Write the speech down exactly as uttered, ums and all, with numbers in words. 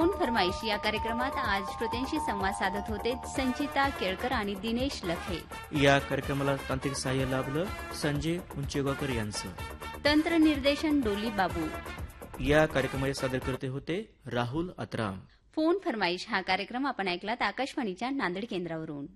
Phone फरमाईश या कार्यक्रमात आज श्रोत्यांशी संवाद साधत होते संचिता केळकर आणि दिनेश लखे. या कार्यक्रमाला तांत्रिक सहाय्य लाभलं संजय उंचेगावकर यांचं. तंत्रनिर्देशन डोली बाबू. या कार्यक्रमाचे सादर करते होते राहुल अत्राम. फोन फरमाईश हा कार्यक्रम आपण ऐकलात आकाशवाणीच्या नांदेड केंद्रावरून.